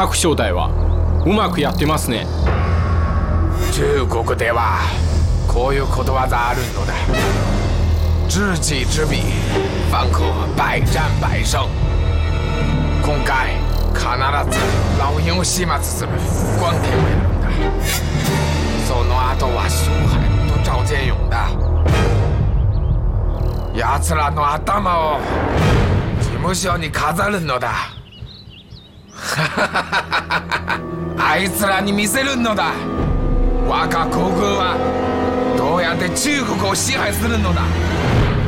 各省隊はうまくやってますね。 中国ではこういうことわざあるのだ。知己知彼，方可百战百勝。今回必ず老鷹を始末する关键をやるんだ。その後は周海と赵建勇だ。奴らの頭を事務所に飾るのだ。あいつらに見せるのだ。我が皇宮はどうやって中国を支配するのだ。